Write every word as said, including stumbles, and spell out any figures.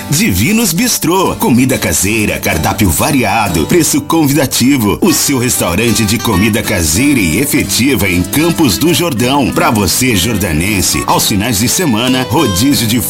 Divinos Bistrô, comida caseira, cardápio variado, preço convidativo. O seu restaurante de comida caseira e efetiva em Campos do Jordão. Para você jordanense, aos finais de semana, rodízio de